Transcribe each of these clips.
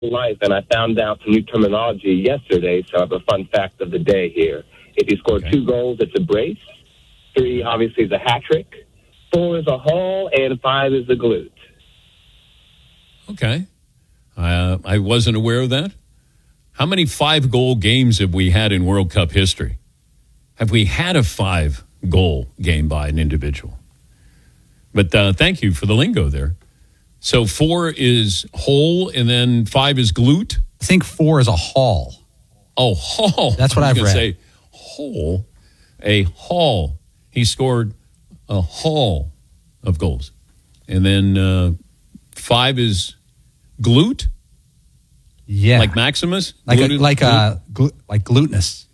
life, and I found out some new terminology yesterday, so I have a fun fact of the day here. If you score 2 goals, it's a brace. 3, obviously, is a hat trick. 4 is a haul, and 5 is a glute. Okay. I wasn't aware of that. How many 5-goal games have we had in World Cup history? Have we had a 5-goal game by an individual? But thank you for the lingo there. So 4 is hole, and then 5 is glute? I think 4 is a haul. Oh, haul. That's what I've read. Say hole, a haul. He scored a haul of goals. And then 5 is glute? Yeah. Like Maximus? Like Glutinous. glutinous.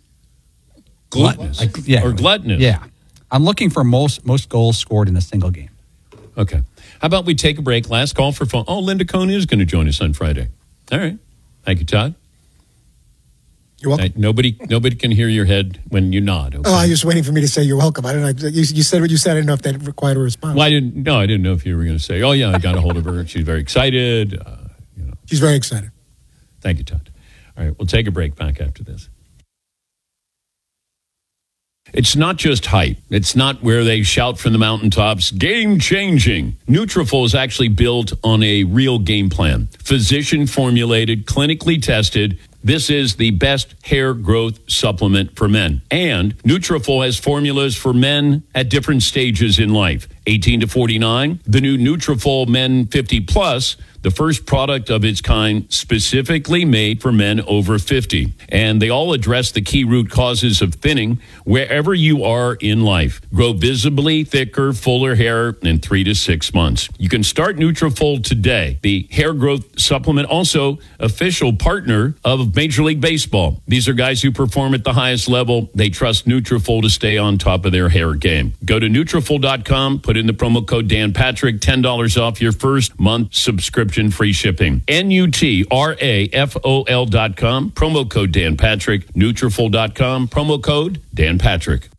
Or gluttonous. Yeah. I'm looking for most goals scored in a single game. Okay. How about we take a break? Last call for phone. Oh, Linda Cohn is going to join us on Friday. All right. Thank you, Todd. You're welcome. Nobody can hear your head when you nod. Okay? Oh, I was just waiting for me to say you're welcome. I don't know. You said what you said. I didn't know if that required a response. Well, I didn't know if you were going to say, oh, yeah, I got a hold of her. She's very excited. She's very excited. Thank you, Todd. All right. We'll take a break back after this. It's not just hype. It's not where they shout from the mountaintops, game-changing. Nutrafol is actually built on a real game plan. Physician-formulated, clinically tested. This is the best hair growth supplement for men. And Nutrafol has formulas for men at different stages in life. 18 to 49, the new Nutrafol Men 50 Plus, the first product of its kind specifically made for men over 50. And they all address the key root causes of thinning wherever you are in life. Grow visibly thicker, fuller hair in 3 to 6 months. You can start Nutrafol today. The hair growth supplement, also official partner of Major League Baseball. These are guys who perform at the highest level. They trust Nutrafol to stay on top of their hair game. Go to Nutrafol.com, put in the promo code Dan Patrick, $10 off your first month subscription, free shipping. Nutrafol.com, promo code Dan Patrick, Nutrafol.com, promo code Dan Patrick.